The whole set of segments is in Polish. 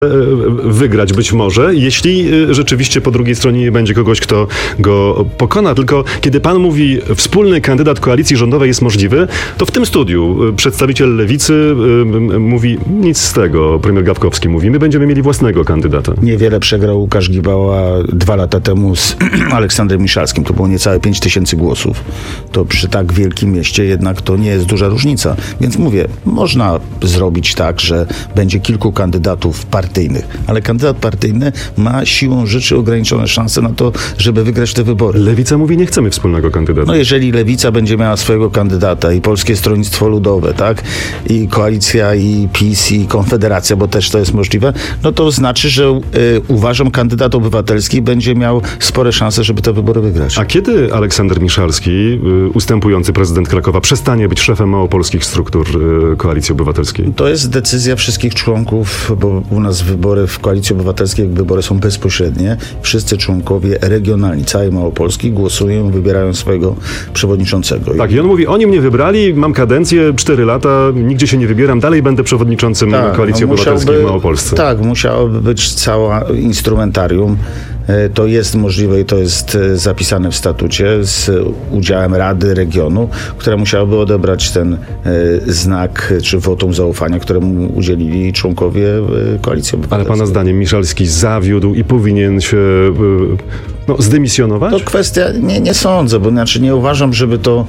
wygrać być może, jeśli rzeczywiście po drugiej stronie nie będzie kogoś, kto go pokona. Tylko kiedy pan mówi, wspólny kandydat koalicji rządowej jest możliwy, to w tym studiu przedstawiciel Lewicy mówi nic z tego. Premier Gawkowski mówi, my będziemy mieli własnego kandydata. Niewiele przegrał Łukasz Gibała 2 lata temu z Aleksandrem Miszalskim. To było niecałe 5000 głosów. To przy tak wielkim mieście jednak to nie jest duża różnica. Więc mówię, można zrobić tak, że będzie kilku kandydatów partyjnych, ale kandydat partyjny ma siłą rzeczy ograniczone szanse na to, żeby wygrać te wybory. Lewica mówi, nie chcemy wspólnego kandydata. No jeżeli Lewica będzie miała swojego kandydata i Polskie Stronnictwo Ludowe, tak, i Koalicja, i PiS, i Konfederacja, bo też to jest możliwe, no to znaczy, że uważam, kandydat obywatelski będzie miał spore szanse, żeby te wybory wygrać. A kiedy Aleksander Miszalski, ustępujący prezydent Krakowa, przestanie być szefem małopolskich struktur Koalicji Obywatelskiej? To jest decyzja wszystkich członków, bo u nas wybory w Koalicji Obywatelskiej, wybory są bezpośrednie. Wszyscy członkowie regionalni, całej Małopolski głosują, wybierają swojego przewodniczącego. Tak, i on mówi, oni mnie wybrali, mam kadencję, 4 lata, nigdzie się nie wybieram, dalej będę przewodniczącym Koalicji Obywatelskiej w Małopolsce. Tak, musiałoby być cała instrumentarium. To jest możliwe i to jest zapisane w statucie z udziałem Rady Regionu, która musiałaby odebrać ten znak czy wotum zaufania, któremu udzielili członkowie Koalicji Obywatelskiej. Ale pana zdaniem Miszalski zawiódł i powinien się zdymisjonować? To kwestia, nie sądzę, bo znaczy nie uważam, żeby to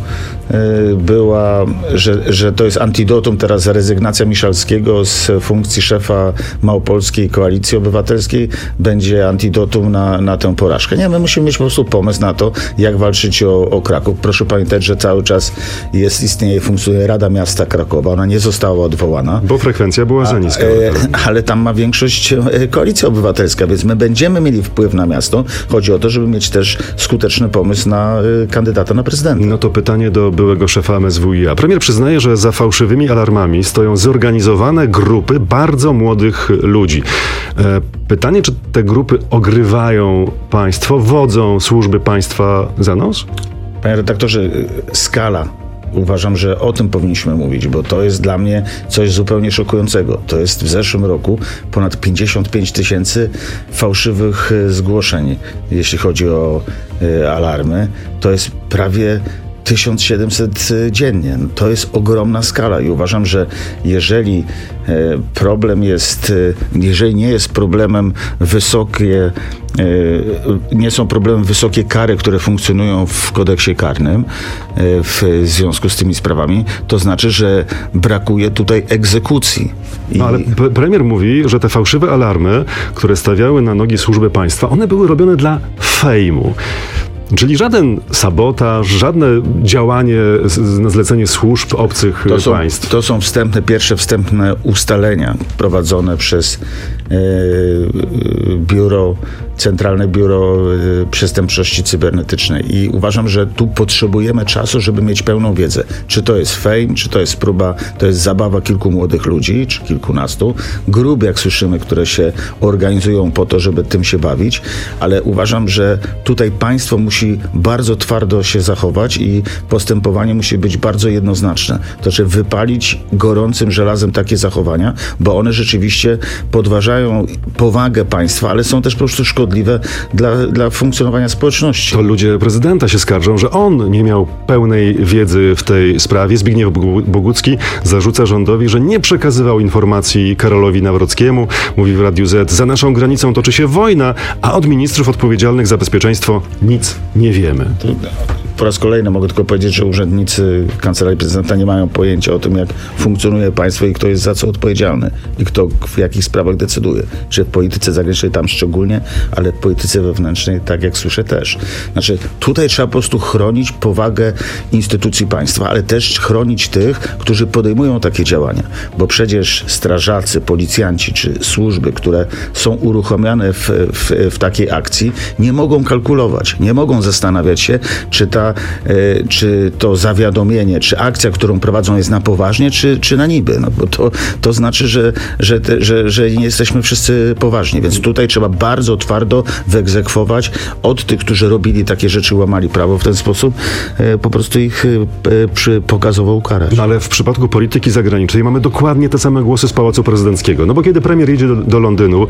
że to jest antidotum teraz rezygnacja Miszalskiego z funkcji szefa Małopolskiej Koalicji Obywatelskiej będzie antidotum na tę porażkę. Nie, my musimy mieć po prostu pomysł na to, jak walczyć o Kraków. Proszę pamiętać, że cały czas istnieje i funkcjonuje Rada Miasta Krakowa. Ona nie została odwołana. Bo frekwencja była za niska. Ale tam ma większość Koalicja Obywatelska, więc my będziemy mieli wpływ na miasto. Chodzi o to, żeby mieć też skuteczny pomysł na kandydata na prezydenta. No to pytanie do byłego szefa MSWiA. Premier przyznaje, że za fałszywymi alarmami stoją zorganizowane grupy bardzo młodych ludzi. Pytanie, czy te grupy ogrywają państwo, wodzą służby państwa za nos? Panie redaktorze, skala. Uważam, że o tym powinniśmy mówić, bo to jest dla mnie coś zupełnie szokującego. To jest w zeszłym roku ponad 55 000 fałszywych zgłoszeń, jeśli chodzi o alarmy. To jest prawie 1700 dziennie. To jest ogromna skala i uważam, że jeżeli nie jest problemem nie są problemem wysokie kary, które funkcjonują w kodeksie karnym w związku z tymi sprawami, to znaczy, że brakuje tutaj egzekucji. No, ale premier mówi, że te fałszywe alarmy, które stawiały na nogi służby państwa, one były robione dla fejmu. Czyli żaden sabotaż, żadne działanie na zlecenie służb obcych państw. To są pierwsze wstępne ustalenia prowadzone przez Centralne Biuro Przestępczości Cybernetycznej i uważam, że tu potrzebujemy czasu, żeby mieć pełną wiedzę. Czy to jest fame, czy to jest próba, to jest zabawa kilku młodych ludzi, czy kilkunastu, grup, jak słyszymy, które się organizują po to, żeby tym się bawić, ale uważam, że tutaj państwo musi bardzo twardo się zachować i postępowanie musi być bardzo jednoznaczne. To znaczy wypalić gorącym żelazem takie zachowania, bo one rzeczywiście podważają powagę państwa, ale są też po prostu szkodliwe dla funkcjonowania społeczności. To ludzie prezydenta się skarżą, że on nie miał pełnej wiedzy w tej sprawie. Zbigniew Bogucki zarzuca rządowi, że nie przekazywał informacji Karolowi Nawrockiemu. Mówi w Radiu Z, za naszą granicą toczy się wojna, a od ministrów odpowiedzialnych za bezpieczeństwo nic nie wiemy. Po raz kolejny mogę tylko powiedzieć, że urzędnicy Kancelarii Prezydenta nie mają pojęcia o tym, jak funkcjonuje państwo i kto jest za co odpowiedzialny i kto w jakich sprawach decyduje. Czy w polityce zagranicznej tam szczególnie, ale w polityce wewnętrznej, tak jak słyszę, też. Znaczy, tutaj trzeba po prostu chronić powagę instytucji państwa, ale też chronić tych, którzy podejmują takie działania. Bo strażacy, policjanci czy służby, które są uruchamiane w takiej akcji, nie mogą kalkulować, nie mogą zastanawiać się, czy to zawiadomienie, czy akcja, którą prowadzą, jest na poważnie, czy na niby. No bo to znaczy, że nie jesteśmy wszyscy poważni. Więc tutaj trzeba bardzo twardo wyegzekwować od tych, którzy robili takie rzeczy, łamali prawo w ten sposób, po prostu ich pokazowo ukarać. No ale w przypadku polityki zagranicznej mamy dokładnie te same głosy z Pałacu Prezydenckiego. No bo kiedy premier jedzie do Londynu,